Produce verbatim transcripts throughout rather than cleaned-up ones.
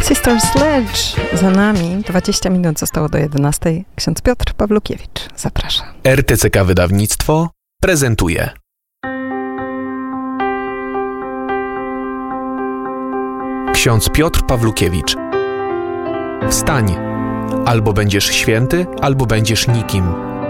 Sister Sledge za nami. dwadzieścia minut zostało do jedenastej. Ksiądz Piotr Pawlukiewicz, zapraszam. R T C K Wydawnictwo prezentuje. Ksiądz Piotr Pawlukiewicz. Wstań, albo będziesz święty, albo będziesz nikim.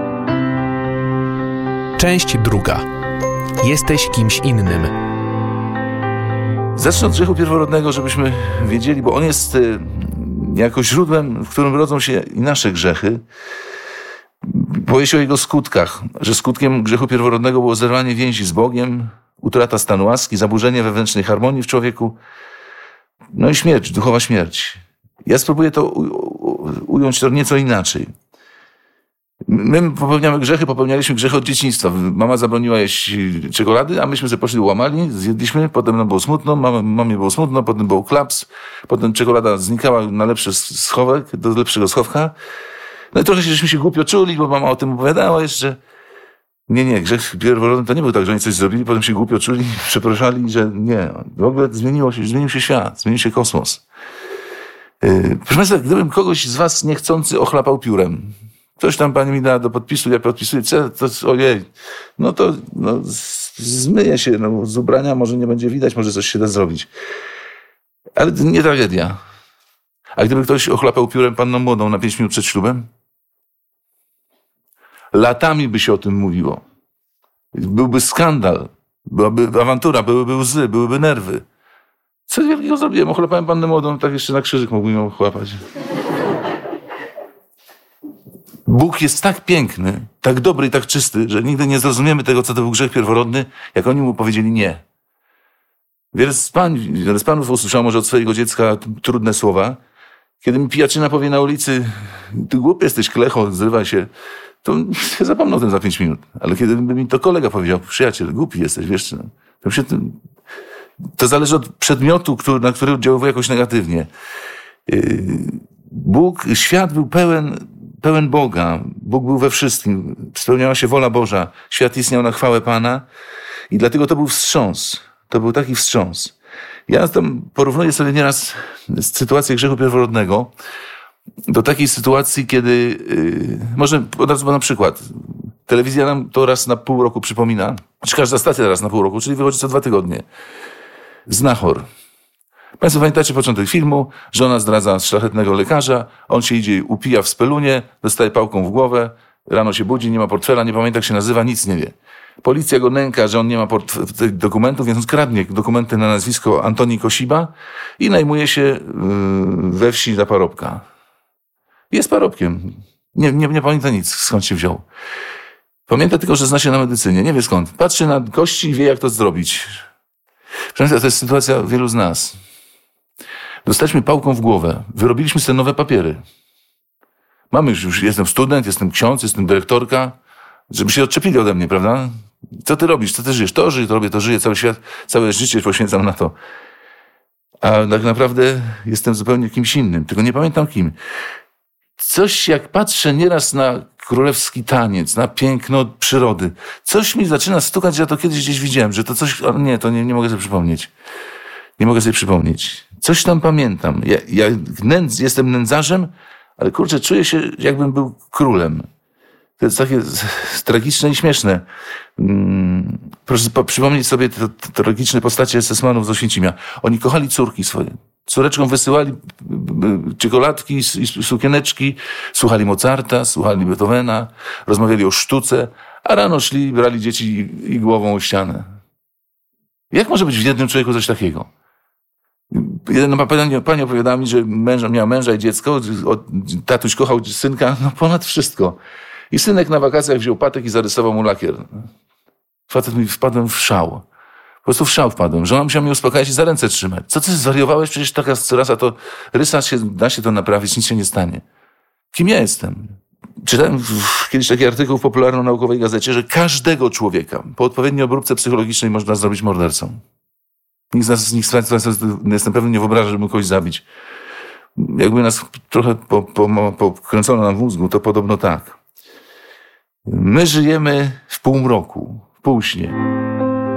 Część druga. Jesteś kimś innym. Zacznę od grzechu pierworodnego, żebyśmy wiedzieli, bo on jest y, jako źródłem, w którym rodzą się i nasze grzechy. Powie się o jego skutkach, że skutkiem grzechu pierworodnego było zerwanie więzi z Bogiem, utrata stanu łaski, zaburzenie wewnętrznej harmonii w człowieku, no i śmierć, duchowa śmierć. Ja spróbuję to u, u, ująć to nieco inaczej. My popełniamy grzechy, popełnialiśmy grzechy od dzieciństwa. Mama zabroniła jeść czekolady, a myśmy sobie poszli, łamali, zjedliśmy, potem nam było smutno, mama, mamie było smutno, potem był klaps, potem czekolada znikała na lepszy schowek, do lepszego schowka. No i trochę żeśmy się głupio czuli, bo mama o tym opowiadała jeszcze. Nie, nie, grzech pierworodny to nie był tak, że oni coś zrobili, potem się głupio czuli, przepraszali, że nie. W ogóle zmieniło się, zmienił się świat, zmienił się kosmos. Yy, proszę Państwa, gdybym kogoś z Was niechcący ochlapał piórem, coś tam pani mi da do podpisu, ja podpisuję, co, to ojej, no to no, zmyje się, no, z ubrania może nie będzie widać, może coś się da zrobić. Ale to nie tragedia. A gdyby ktoś ochlapał piórem panną młodą na pięć minut przed ślubem? Latami by się o tym mówiło. Byłby skandal, byłaby awantura, byłyby łzy, byłyby nerwy. Co wielkiego zrobiłem? Ochlapałem pannę młodą, tak jeszcze na krzyżyk mógłbym ją ochlapać. Bóg jest tak piękny, tak dobry i tak czysty, że nigdy nie zrozumiemy tego, co to był grzech pierworodny, jak oni mu powiedzieli nie. Wiele z, pań, wiele z panów usłyszał może od swojego dziecka trudne słowa. Kiedy mi pijaczyna powie na ulicy, ty głupi jesteś, klecho, zrywaj się, to ja zapomnę o tym za pięć minut. Ale kiedy by mi to kolega powiedział, przyjaciel, głupi jesteś, wiesz, no, to, się, to zależy od przedmiotu, który, na który oddziałuje jakoś negatywnie. Bóg, świat był pełen pełen Boga. Bóg był we wszystkim. Spełniała się wola Boża. Świat istniał na chwałę Pana i dlatego to był wstrząs. To był taki wstrząs. Ja tam porównuję sobie nieraz sytuację grzechu pierworodnego do takiej sytuacji, kiedy yy, może od razu na przykład telewizja nam to raz na pół roku przypomina, czy każda stacja raz na pół roku, czyli wychodzi co dwa tygodnie. Znachor. Państwo pamiętacie początek filmu? Żona zdradza szlachetnego lekarza, on się idzie, upija w spelunie, dostaje pałką w głowę, rano się budzi, nie ma portfela, nie pamięta jak się nazywa, nic nie wie. Policja go nęka, że on nie ma port- dokumentów, więc on kradnie dokumenty na nazwisko Antoni Kosiba i najmuje się yy, we wsi za parobka. Jest parobkiem. Nie, nie, nie pamięta nic, skąd się wziął. Pamięta tylko, że zna się na medycynie, nie wie skąd. Patrzy na kości i wie, jak to zrobić. Przynajmniej to jest sytuacja wielu z nas. Dostaliśmy pałką w głowę. Wyrobiliśmy sobie nowe papiery. Mamy już, już jestem student, jestem ksiądz, jestem dyrektorka. Żeby się odczepili ode mnie, prawda? Co ty robisz? Co ty żyjesz? To żyję, to robię, to żyję. Cały świat, całe życie poświęcam na to. A tak naprawdę jestem zupełnie kimś innym. Tylko nie pamiętam kim. Coś jak patrzę nieraz na królewski taniec, na piękno przyrody. Coś mi zaczyna stukać, że ja to kiedyś gdzieś widziałem, że to coś... O nie, to nie, nie mogę sobie przypomnieć. Nie mogę sobie przypomnieć. Coś tam pamiętam. Ja, ja nędz, jestem nędzarzem, ale kurczę, czuję się, jakbym był królem. To jest takie tragiczne i śmieszne. Hmm, proszę po, przypomnieć sobie te, te tragiczne postacie es es manów z Oświęcimia. Oni kochali córki swoje. Córeczkom wysyłali czekoladki i sukieneczki, słuchali Mozarta, słuchali Beethovena, rozmawiali o sztuce, a rano szli, brali dzieci i, i głową o ścianę. Jak może być w jednym człowieku coś takiego? Jedna pani, pani opowiadała mi, że męża, miała męża i dziecko, tatuś kochał synka, no ponad wszystko. I synek na wakacjach wziął patek i zarysował mu lakier. Facet mi wpadłem w szał. Po prostu w szał wpadłem. Żona musiała mnie uspokajać i za ręce trzymać. Co ty zwariowałeś? Przecież taka rasa to rysa się, da się to naprawić, nic się nie stanie. Kim ja jestem? Czytałem kiedyś taki artykuł w popularno-naukowej gazecie, że każdego człowieka po odpowiedniej obróbce psychologicznej można zrobić mordercą. Nikt z nas, nikt z nas, jestem pewny, nie wyobraża, żeby kogoś zabić. Jakby nas trochę po, po, pokręcono nam w mózgu, to podobno tak. My żyjemy w półmroku, w półśnie.